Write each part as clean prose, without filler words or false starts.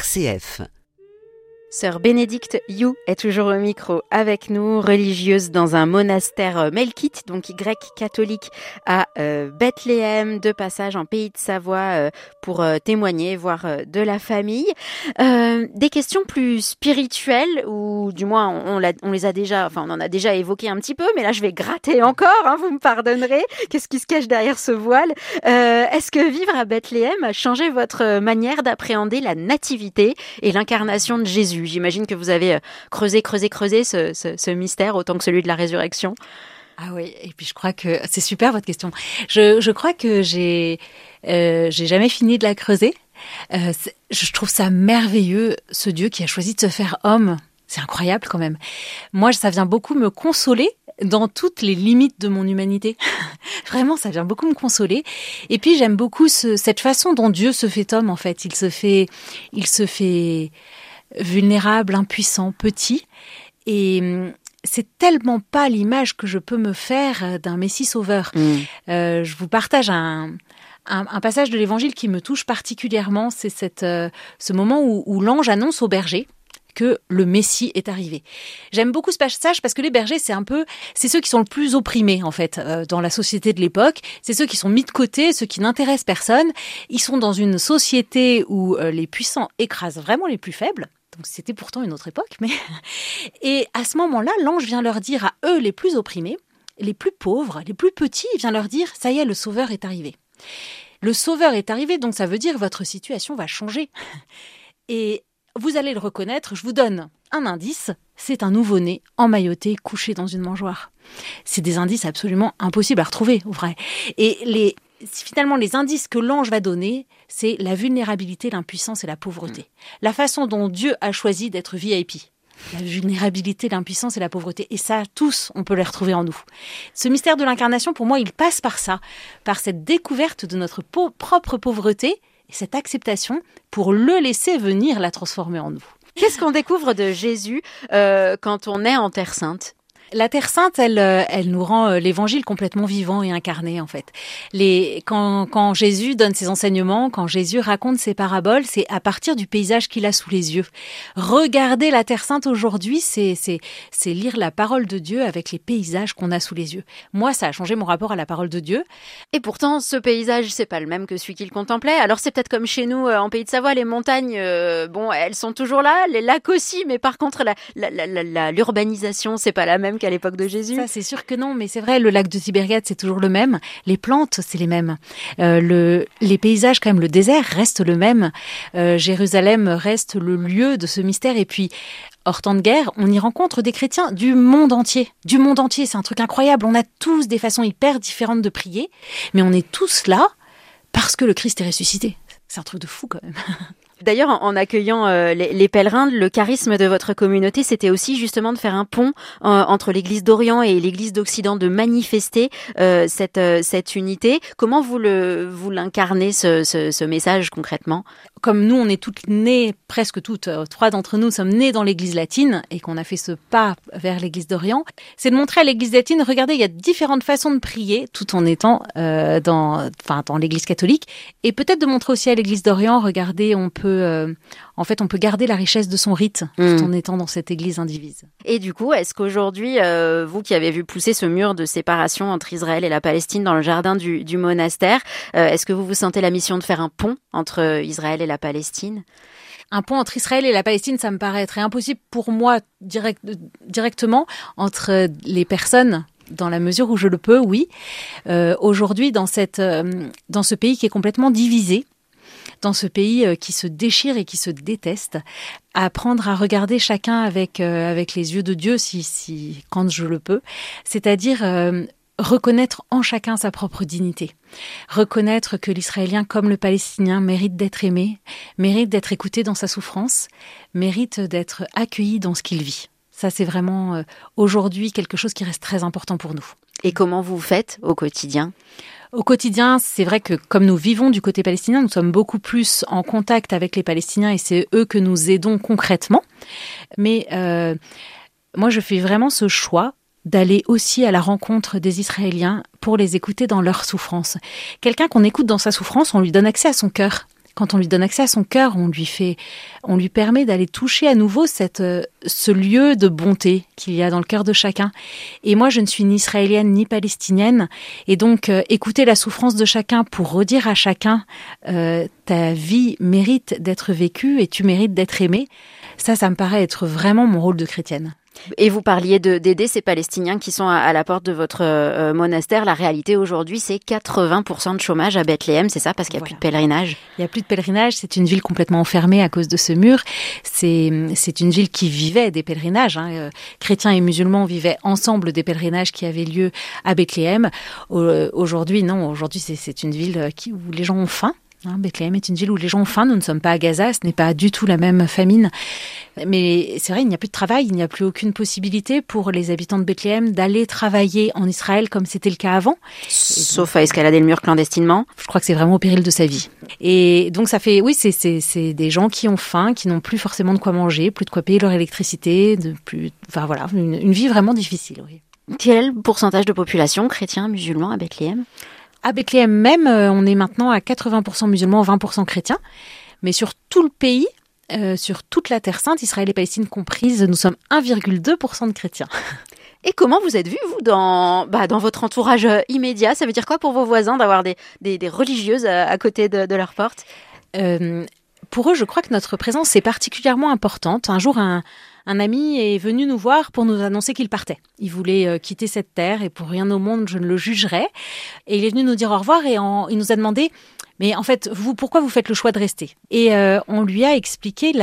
RCF. Sœur Bénédicte You est toujours au micro avec nous, religieuse dans un monastère melkite, donc grec catholique à Bethléem, de passage en pays de Savoie pour témoigner, voir de la famille. Des questions plus spirituelles, ou du moins on en a déjà évoqué un petit peu, mais là je vais gratter encore, vous me pardonnerez. Qu'est-ce qui se cache derrière ce voile ? Est-ce que vivre à Bethléem a changé votre manière d'appréhender la nativité et l'incarnation de Jésus ? J'imagine que vous avez creusé ce mystère autant que celui de la résurrection. Ah oui, et puis je crois que c'est super votre question. Je crois que j'ai jamais fini de la creuser. Je trouve ça merveilleux, ce Dieu qui a choisi de se faire homme. C'est incroyable quand même. Moi, ça vient beaucoup me consoler dans toutes les limites de mon humanité. Vraiment, ça vient beaucoup me consoler. Et puis, j'aime beaucoup cette façon dont Dieu se fait homme, en fait. Il se fait vulnérable, impuissant, petit. Et c'est tellement pas l'image que je peux me faire d'un Messie sauveur. Je vous partage un passage de l'Évangile qui me touche particulièrement. C'est ce moment où l'ange annonce aux bergers que le Messie est arrivé. J'aime beaucoup ce passage parce que les bergers, c'est ceux qui sont le plus opprimés, en fait, dans la société de l'époque. C'est ceux qui sont mis de côté, ceux qui n'intéressent personne. Ils sont dans une société où les puissants écrasent vraiment les plus faibles. Donc c'était pourtant une autre époque, mais... Et à ce moment-là, l'ange vient leur dire à eux, les plus opprimés, les plus pauvres, les plus petits, il vient leur dire, ça y est, le Sauveur est arrivé. Le Sauveur est arrivé, donc ça veut dire que votre situation va changer. Et vous allez le reconnaître, je vous donne un indice, c'est un nouveau-né emmailloté, couché dans une mangeoire. C'est des indices absolument impossibles à retrouver, au vrai. Et finalement, les indices que l'ange va donner, c'est la vulnérabilité, l'impuissance et la pauvreté. La façon dont Dieu a choisi d'être VIP. La vulnérabilité, l'impuissance et la pauvreté. Et ça, tous, on peut les retrouver en nous. Ce mystère de l'incarnation, pour moi, il passe par ça, par cette découverte de notre propre pauvreté et cette acceptation pour le laisser venir la transformer en nous. Qu'est-ce qu'on découvre de Jésus quand on est en Terre Sainte ? La Terre Sainte, elle nous rend l'Évangile complètement vivant et incarné, en fait. Quand Jésus donne ses enseignements, quand Jésus raconte ses paraboles, c'est à partir du paysage qu'il a sous les yeux. Regarder la Terre Sainte aujourd'hui, c'est lire la parole de Dieu avec les paysages qu'on a sous les yeux. Moi, ça a changé mon rapport à la parole de Dieu. Et pourtant, ce paysage, c'est pas le même que celui qu'il contemplait. Alors c'est peut-être comme chez nous, en Pays de Savoie, les montagnes, elles sont toujours là, les lacs aussi, mais par contre, l'urbanisation, c'est pas la même qu'à l'époque de Jésus. Ça, c'est sûr que non, mais c'est vrai, le lac de Tibériade, c'est toujours le même. Les plantes, c'est les mêmes. Les paysages, quand même, le désert reste le même. Jérusalem reste le lieu de ce mystère. Et puis, hors temps de guerre, on y rencontre des chrétiens du monde entier. Du monde entier, c'est un truc incroyable. On a tous des façons hyper différentes de prier, mais on est tous là parce que le Christ est ressuscité. C'est un truc de fou, quand même. D'ailleurs, en accueillant les pèlerins, le charisme de votre communauté, c'était aussi justement de faire un pont entre l'Église d'Orient et l'Église d'Occident, de manifester cette unité. Comment vous l'incarnez, ce message concrètement ? Comme nous, on est toutes nées, presque toutes, 3 d'entre nous sommes nés dans l'Église latine et qu'on a fait ce pas vers l'Église d'Orient, c'est de montrer à l'Église latine, regardez, il y a différentes façons de prier tout en étant dans l'Église catholique, et peut-être de montrer aussi à l'Église d'Orient, regardez, on peut garder la richesse de son rite tout en étant dans cette Église indivise. Et du coup, est-ce qu'aujourd'hui, vous qui avez vu pousser ce mur de séparation entre Israël et la Palestine dans le jardin du monastère, est-ce que vous vous sentez la mission de faire un pont entre Israël et la Palestine ? Un pont entre Israël et la Palestine, ça me paraîtrait impossible pour moi directement entre les personnes. Dans la mesure où je le peux, oui. Aujourd'hui, dans ce pays qui est complètement divisé, dans ce pays qui se déchire et qui se déteste, apprendre à regarder chacun avec les yeux de Dieu, quand je le peux, c'est-à-dire reconnaître en chacun sa propre dignité, reconnaître que l'Israélien comme le Palestinien mérite d'être aimé, mérite d'être écouté dans sa souffrance, mérite d'être accueilli dans ce qu'il vit. Ça, c'est vraiment aujourd'hui quelque chose qui reste très important pour nous. Et comment vous faites au quotidien ? Au quotidien, c'est vrai que comme nous vivons du côté palestinien, nous sommes beaucoup plus en contact avec les Palestiniens et c'est eux que nous aidons concrètement. Mais moi, je fais vraiment ce choix d'aller aussi à la rencontre des Israéliens pour les écouter dans leur souffrance. Quelqu'un qu'on écoute dans sa souffrance, on lui donne accès à son cœur. quand on lui donne accès à son cœur, on lui permet d'aller toucher à nouveau ce lieu de bonté qu'il y a dans le cœur de chacun. Et moi, je ne suis ni israélienne ni palestinienne. Et donc, écouter la souffrance de chacun pour redire à chacun ta vie mérite d'être vécue et tu mérites d'être aimé, ça me paraît être vraiment mon rôle de chrétienne. Et vous parliez d'aider ces Palestiniens qui sont à la porte de votre monastère. La réalité aujourd'hui, c'est 80% de chômage à Bethléem, c'est ça, parce qu'il n'y a plus de pèlerinage. Il n'y a plus de pèlerinage, c'est une ville complètement enfermée à cause de ce mur. C'est une ville qui vivait des pèlerinages. Chrétiens et musulmans vivaient ensemble des pèlerinages qui avaient lieu à Bethléem. Aujourd'hui, non, aujourd'hui c'est une ville où les gens ont faim. Bethléem est une ville où les gens ont faim. Nous ne sommes pas à Gaza, ce n'est pas du tout la même famine. Mais c'est vrai, il n'y a plus de travail, il n'y a plus aucune possibilité pour les habitants de Bethléem d'aller travailler en Israël comme c'était le cas avant. Sauf à escalader le mur clandestinement. Je crois que c'est vraiment au péril de sa vie. Et donc ça fait, oui, c'est des gens qui ont faim, qui n'ont plus forcément de quoi manger, plus de quoi payer leur électricité, enfin voilà, une vie vraiment difficile. Oui. Quel est le pourcentage de population chrétien, musulman à Bethléem ? À Bethléem même, on est maintenant à 80% musulmans, 20% chrétiens. Mais sur tout le pays, sur toute la Terre Sainte, Israël et Palestine comprises, nous sommes 1,2% de chrétiens. Et comment vous êtes vus, vous, dans votre entourage immédiat ? Ça veut dire quoi pour vos voisins d'avoir des religieuses à côté de leur porte ? Pour eux, je crois que notre présence est particulièrement importante. Un jour, un ami est venu nous voir pour nous annoncer qu'il partait. Il voulait quitter cette terre et pour rien au monde, je ne le jugerais. Et il est venu nous dire au revoir et il nous a demandé « Mais en fait, pourquoi vous faites le choix de rester ?» Et on lui a expliqué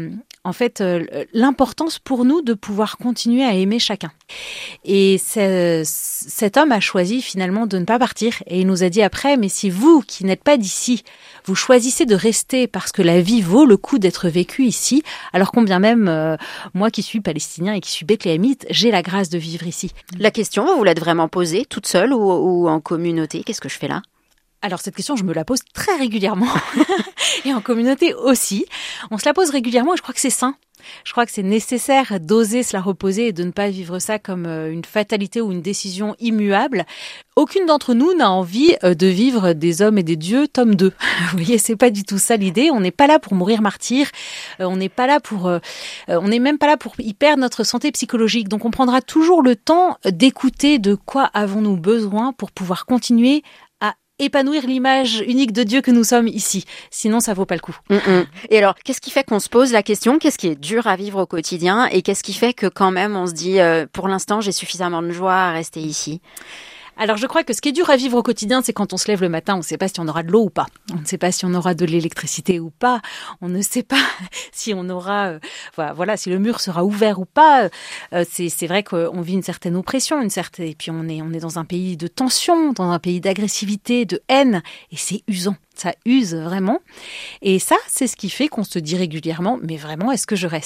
l'importance pour nous de pouvoir continuer à aimer chacun. Et cet homme a choisi finalement de ne pas partir. Et il nous a dit après, mais si vous, qui n'êtes pas d'ici, vous choisissez de rester parce que la vie vaut le coup d'être vécue ici, alors combien même moi qui suis palestinien et qui suis bethléemite, j'ai la grâce de vivre ici. La question, vous l'êtes vraiment posée toute seule ou en communauté ? Qu'est-ce que je fais là ? Alors cette question, je me la pose très régulièrement et en communauté aussi. On se la pose régulièrement et je crois que c'est sain. Je crois que c'est nécessaire d'oser se la reposer et de ne pas vivre ça comme une fatalité ou une décision immuable. Aucune d'entre nous n'a envie de vivre des hommes et des dieux tome 2. Vous voyez, c'est pas du tout ça l'idée. On n'est pas là pour mourir martyr. On n'est pas là on n'est même pas là pour y perdre notre santé psychologique. Donc on prendra toujours le temps d'écouter de quoi avons-nous besoin pour pouvoir continuer épanouir l'image unique de Dieu que nous sommes ici. Sinon, ça vaut pas le coup. Et alors, qu'est-ce qui fait qu'on se pose la question ? Qu'est-ce qui est dur à vivre au quotidien ? Et qu'est-ce qui fait que quand même on se dit, pour l'instant, j'ai suffisamment de joie à rester ici ? Alors, je crois que ce qui est dur à vivre au quotidien, c'est quand on se lève le matin, on ne sait pas si on aura de l'eau ou pas. On ne sait pas si on aura de l'électricité ou pas. On ne sait pas si on aura, si le mur sera ouvert ou pas. C'est vrai qu'on vit une certaine oppression, et puis on est dans un pays de tension, dans un pays d'agressivité, de haine, et c'est usant. Ça use vraiment. Et ça, c'est ce qui fait qu'on se dit régulièrement, mais vraiment, est-ce que je reste ?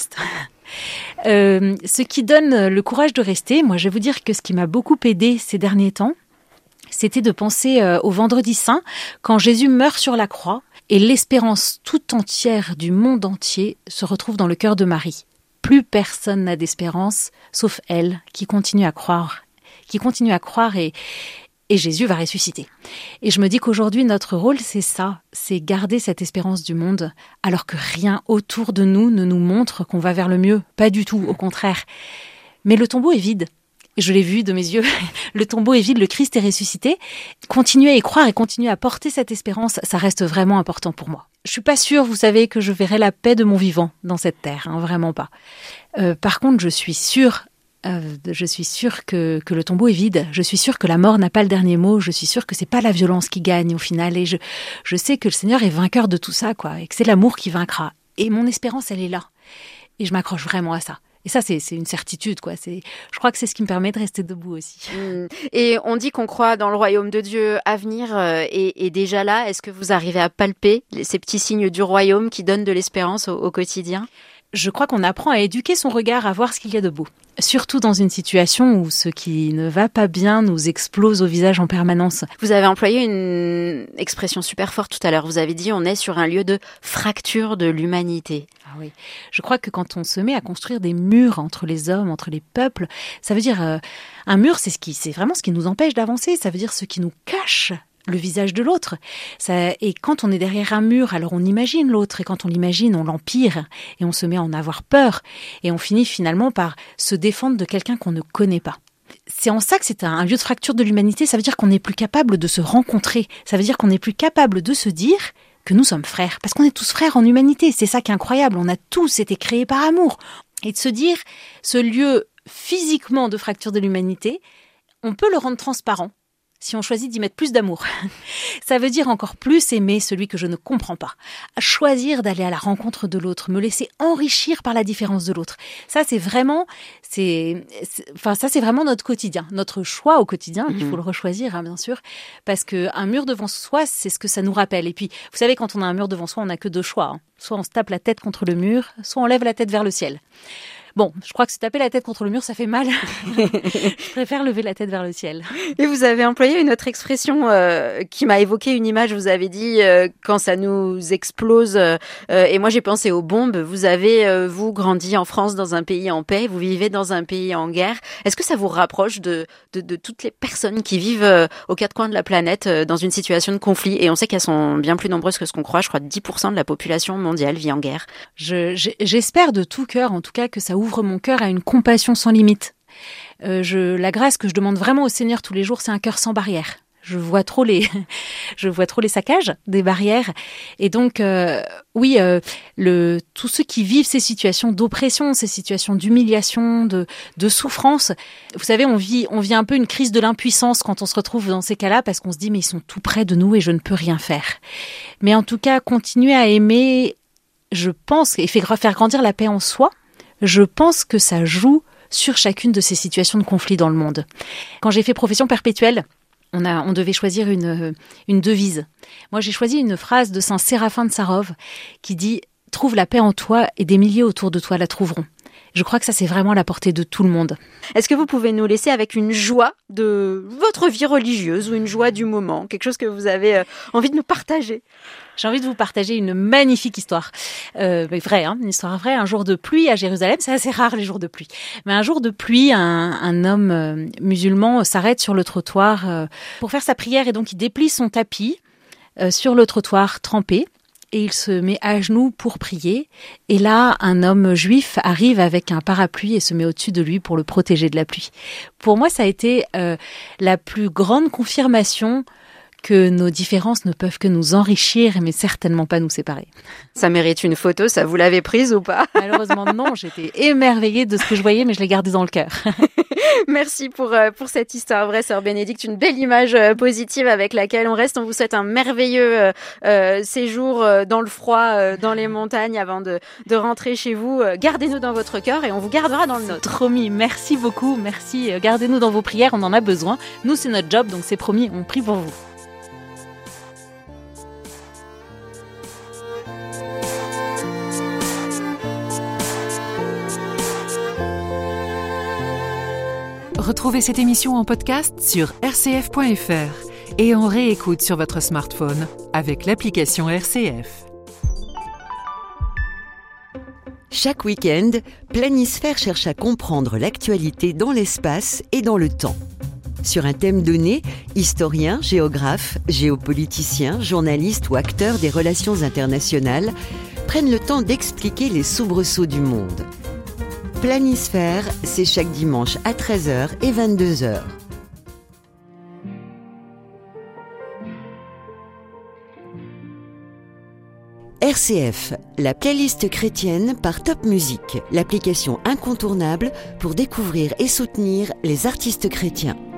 Ce qui donne le courage de rester, moi je vais vous dire que ce qui m'a beaucoup aidé ces derniers temps, c'était de penser au Vendredi Saint, quand Jésus meurt sur la croix et l'espérance tout entière du monde entier se retrouve dans le cœur de Marie. Plus personne n'a d'espérance, sauf elle, qui continue à croire et Jésus va ressusciter. Et je me dis qu'aujourd'hui, notre rôle, c'est ça, c'est garder cette espérance du monde, alors que rien autour de nous ne nous montre qu'on va vers le mieux. Pas du tout, au contraire. Mais le tombeau est vide. Je l'ai vu de mes yeux. Le tombeau est vide, le Christ est ressuscité. Continuer à y croire et continuer à porter cette espérance, ça reste vraiment important pour moi. Je suis pas sûre, vous savez, que je verrai la paix de mon vivant dans cette terre, vraiment pas. Par contre, je suis sûre que le tombeau est vide. Je suis sûre que la mort n'a pas le dernier mot. Je suis sûre que c'est pas la violence qui gagne au final. Et je sais que le Seigneur est vainqueur de tout ça, quoi. Et que c'est l'amour qui vaincra. Et mon espérance, elle est là. Et je m'accroche vraiment à ça. Et ça, c'est une certitude, quoi. Je crois que c'est ce qui me permet de rester debout aussi. Et on dit qu'on croit dans le royaume de Dieu à venir et déjà là. Est-ce que vous arrivez à palper ces petits signes du royaume qui donnent de l'espérance au quotidien ? Je crois qu'on apprend à éduquer son regard, à voir ce qu'il y a de beau. Surtout dans une situation où ce qui ne va pas bien nous explose au visage en permanence. Vous avez employé une expression super forte tout à l'heure. Vous avez dit on est sur un lieu de fracture de l'humanité. Ah oui. Je crois que quand on se met à construire des murs entre les hommes, entre les peuples, ça veut dire un mur, c'est vraiment ce qui nous empêche d'avancer. Ça veut dire ce qui nous cache le visage de l'autre. Et quand on est derrière un mur, alors on imagine l'autre, et quand on l'imagine, on l'empire, et on se met à en avoir peur, et on finit finalement par se défendre de quelqu'un qu'on ne connaît pas. C'est en ça que c'est un lieu de fracture de l'humanité. Ça veut dire qu'on n'est plus capable de se rencontrer. Ça veut dire qu'on n'est plus capable de se dire que nous sommes frères. Parce qu'on est tous frères en humanité. C'est ça qui est incroyable. On a tous été créés par amour. Et de se dire, ce lieu physiquement de fracture de l'humanité, on peut le rendre transparent si on choisit d'y mettre plus d'amour. Ça veut dire encore plus aimer celui que je ne comprends pas. Choisir d'aller à la rencontre de l'autre, me laisser enrichir par la différence de l'autre. Ça, c'est vraiment notre quotidien, notre choix au quotidien. Il faut le rechoisir, bien sûr, parce qu'un mur devant soi, c'est ce que ça nous rappelle. Et puis, vous savez, quand on a un mur devant soi, on n'a que 2 choix. Soit on se tape la tête contre le mur, soit on lève la tête vers le ciel. Bon, je crois que se taper la tête contre le mur, ça fait mal. Je préfère lever la tête vers le ciel. Et vous avez employé une autre expression qui m'a évoqué une image. Vous avez dit quand ça nous explose. Et moi, j'ai pensé aux bombes. Vous avez, vous, grandi en France dans un pays en paix. Vous vivez dans un pays en guerre. Est-ce que ça vous rapproche de toutes les personnes qui vivent aux 4 coins de la planète dans une situation de conflit? Et on sait qu'elles sont bien plus nombreuses que ce qu'on croit. Je crois que 10% de la population mondiale vit en guerre. J'espère de tout cœur, en tout cas, que ça ouvre mon cœur à une compassion sans limite. La grâce que je demande vraiment au Seigneur tous les jours, c'est un cœur sans barrière. Je vois trop les saccages des barrières. Et donc, tous ceux qui vivent ces situations d'oppression, ces situations d'humiliation, de souffrance. Vous savez, on vit un peu une crise de l'impuissance quand on se retrouve dans ces cas-là, parce qu'on se dit, mais ils sont tout près de nous et je ne peux rien faire. Mais en tout cas, continuer à aimer, je pense, et faire grandir la paix en soi, je pense que ça joue sur chacune de ces situations de conflit dans le monde. Quand j'ai fait profession perpétuelle, on devait choisir une devise. Moi, j'ai choisi une phrase de saint Séraphin de Sarov qui dit « Trouve la paix en toi et des milliers autour de toi la trouveront ». Je crois que ça, c'est vraiment à la portée de tout le monde. Est-ce que vous pouvez nous laisser avec une joie de votre vie religieuse ou une joie du moment, quelque chose que vous avez envie de nous partager? J'ai envie de vous partager une magnifique histoire. Vraie, une histoire vraie. Un jour de pluie à Jérusalem, c'est assez rare les jours de pluie. Mais un jour de pluie, un homme musulman s'arrête sur le trottoir pour faire sa prière et donc il déplie son tapis sur le trottoir trempé. Et il se met à genoux pour prier. Et là, un homme juif arrive avec un parapluie et se met au-dessus de lui pour le protéger de la pluie. Pour moi, ça a été la plus grande confirmation que nos différences ne peuvent que nous enrichir, mais certainement pas nous séparer. Ça mérite une photo, ça vous l'avez prise ou pas? Malheureusement non, j'étais émerveillée de ce que je voyais, mais je l'ai gardé dans le cœur. Merci pour cette histoire vraie, Sœur Bénédicte, une belle image positive avec laquelle on reste. On vous souhaite un merveilleux séjour dans le froid, dans les montagnes avant de rentrer chez vous. Gardez-nous dans votre cœur et on vous gardera dans le nôtre. Promis, merci beaucoup, merci. Gardez-nous dans vos prières, on en a besoin. Nous, c'est notre job, donc c'est promis, on prie pour vous. Retrouvez cette émission en podcast sur rcf.fr et en réécoute sur votre smartphone avec l'application RCF. Chaque week-end, Planisphère cherche à comprendre l'actualité dans l'espace et dans le temps. Sur un thème donné, historiens, géographes, géopoliticiens, journalistes ou acteurs des relations internationales prennent le temps d'expliquer les soubresauts du monde. Planisphère, c'est chaque dimanche à 13h et 22h. RCF, la playlist chrétienne par Top Music, l'application incontournable pour découvrir et soutenir les artistes chrétiens.